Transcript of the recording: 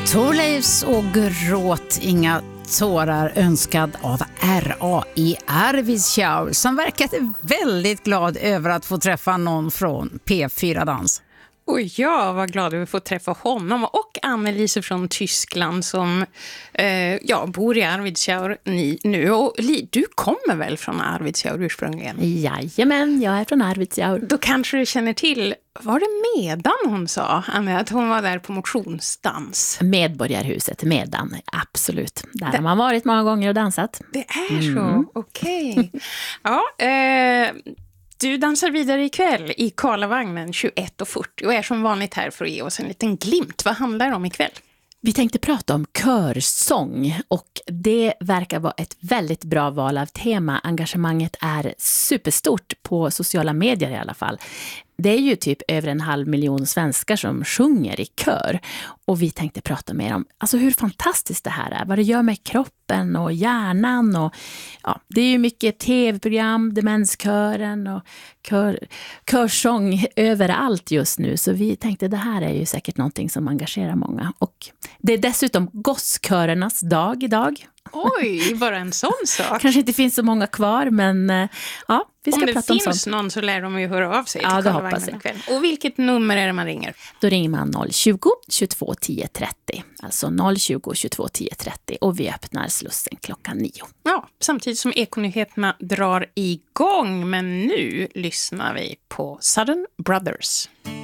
Thorleifs och Gråt inga tårar önskad av R.A. i Arvidsjaur som verkade väldigt glad över att få träffa någon från P4 Dans. Och jag var glad över att få träffa honom och Annelise från Tyskland som bor i Arvidsjaur nu. Och du kommer väl från Arvidsjaur ursprungligen? Jajamän, jag är från Arvidsjaur. Då kanske du känner till, var det Medan hon sa, Anna, att hon var där på motionsdans? Medborgarhuset, Medan, absolut. Där har man varit många gånger och dansat. Det är så, okej. Ja, du dansar vidare ikväll i Karlavagnen 21:40 och är som vanligt här för att ge oss en liten glimt. Vad handlar det om ikväll? Vi tänkte prata om körsång och det verkar vara ett väldigt bra val av tema. Engagemanget är superstort på sociala medier i alla fall. Det är ju typ över 500 000 svenskar som sjunger i kör. Och vi tänkte prata mer om hur fantastiskt det här är. Vad det gör med kroppen och hjärnan. Och, det är ju mycket tv-program, demenskören och körsång överallt just nu. Så vi tänkte det här är ju säkert någonting som engagerar många. Och det är dessutom gosskörernas dag idag. Oj, bara en sån sak. Kanske inte finns så många kvar, men vi ska prata om sånt. Om det finns någon så lär de ju höra av sig till det hoppas jag. Ikväll. Och vilket nummer är det man ringer? Då ringer man 020 22 10 30. Alltså 020 22 10 30 och vi öppnar slussen 9:00. Ja, samtidigt som Ekonyheterna drar igång. Men nu lyssnar vi på Southern Brothers.